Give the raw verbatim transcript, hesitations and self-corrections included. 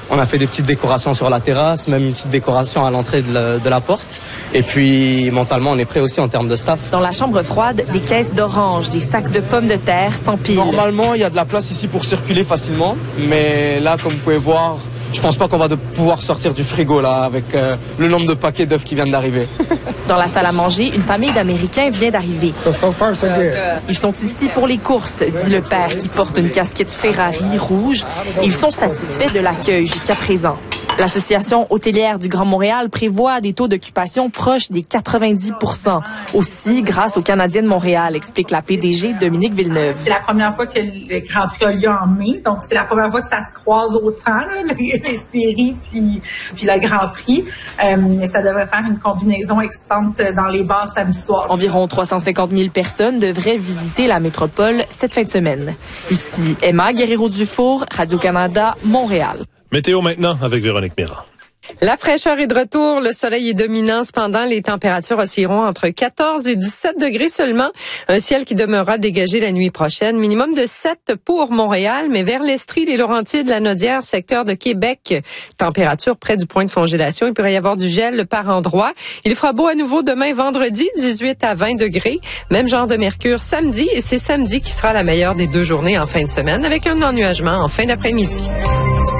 On a fait des petites décorations sur la terrasse, même une petite décoration à l'entrée de la, de la porte. Et puis, mentalement, on est prêt aussi en termes de staff. Dans la chambre froide, des caisses d'oranges, des sacs de pommes de terre s'empilent. Normalement, il y a de la place ici pour circuler facilement. Mais là, comme vous pouvez voir, je pense pas qu'on va de pouvoir sortir du frigo là avec euh, le nombre de paquets d'œufs qui viennent d'arriver. Dans la salle à manger, une famille d'Américains vient d'arriver. So, so far, so good. Ils sont ici pour les courses, dit le père qui porte une casquette Ferrari rouge. Ils sont satisfaits de l'accueil jusqu'à présent. L'Association hôtelière du Grand Montréal prévoit des taux d'occupation proches des quatre-vingt-dix pour cent. Aussi, grâce aux Canadiens de Montréal, explique la P D G Dominique Villeneuve. C'est la première fois que le Grand Prix a lieu en mai, donc c'est la première fois que ça se croise autant, là, les, les séries puis, puis le Grand Prix. Euh, ça devrait faire une combinaison excitante dans les bars samedi soir. Environ trois cent cinquante mille personnes devraient visiter la métropole cette fin de semaine. Ici, Emma Guerrero-Dufour, Radio-Canada, Montréal. Météo maintenant avec Véronique Mirand. La fraîcheur est de retour, le soleil est dominant. Cependant, les températures oscilleront entre quatorze et dix-sept degrés seulement. Un ciel qui demeurera dégagé la nuit prochaine. Minimum de sept pour Montréal, mais vers l'Estrie, les Laurentides, la Naudière, secteur de Québec. Température près du point de congélation. Il pourrait y avoir du gel par endroit. Il fera beau à nouveau demain vendredi, dix-huit à vingt degrés. Même genre de mercure samedi, et c'est samedi qui sera la meilleure des deux journées en fin de semaine avec un ennuagement en fin d'après-midi.